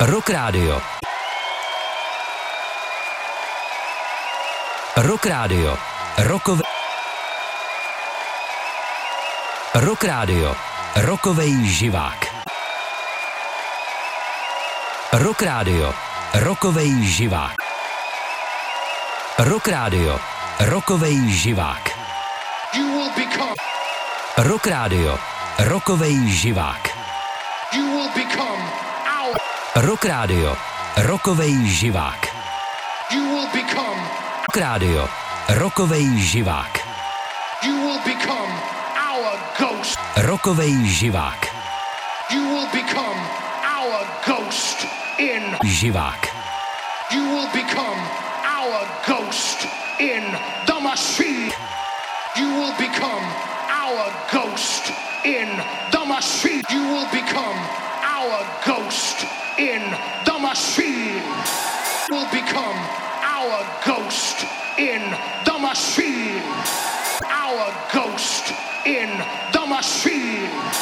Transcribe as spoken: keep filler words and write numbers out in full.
Rock Radio. Rock Radio. Rockové... Rock Radio. Rokovej živák. Rock Radio. Rokovej živák. Rock Radio. Rokovej živák. Rock Radio. Rokovej živák. Rock Radio. Rokovej živák. Rock Radio. Rokovej živák. Rokovej živák. Živák. You will become our ghost in the machine. You will become our ghost in the machine. You will become our ghost in the machine. You will become our ghost in the machine. Our ghost in the machine.